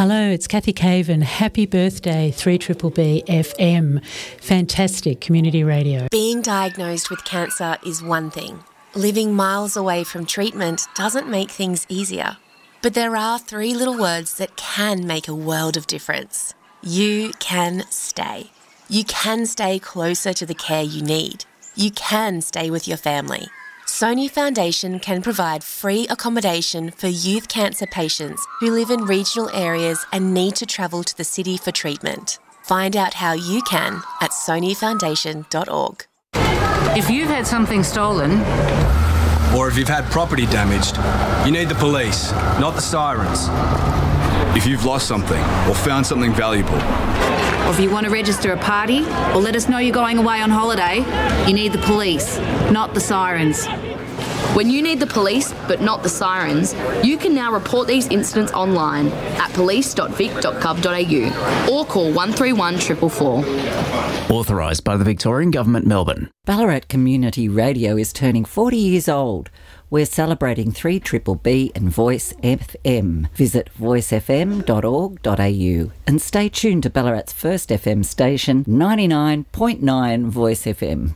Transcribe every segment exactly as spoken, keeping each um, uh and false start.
Hello, it's Kathy Caven. Happy birthday, three B B B F M. Fantastic community radio. Being diagnosed with cancer is one thing. Living miles away from treatment doesn't make things easier. But there are three little words that can make a world of difference. You can stay. You can stay closer to the care you need. You can stay with your family. Sony Foundation can provide free accommodation for youth cancer patients who live in regional areas and need to travel to the city for treatment. Find out how you can at sony foundation dot org. If you've had something stolen, or if you've had property damaged, you need the police, not the sirens. If you've lost something or found something valuable, or if you want to register a party or let us know you're going away on holiday, you need the police, not the sirens. When you need the police but not the sirens, you can now report these incidents online at police dot vic dot gov dot a u or call one three one four four four. Authorised by the Victorian Government, Melbourne. Ballarat Community Radio is turning forty years old. We're celebrating three B B B and Voice F M. Visit voice f m dot org dot a u and stay tuned to Ballarat's first F M station, ninety-nine point nine Voice F M.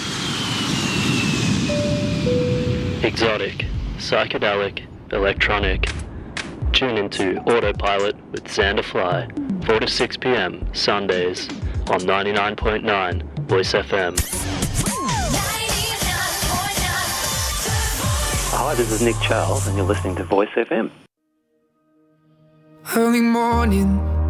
Exotic, psychedelic, electronic. Tune into Autopilot with Xander Fly, four to six p m Sundays on ninety-nine point nine Voice F M. Hi, this is Nick Charles and you're listening to Voice F M. Early morning,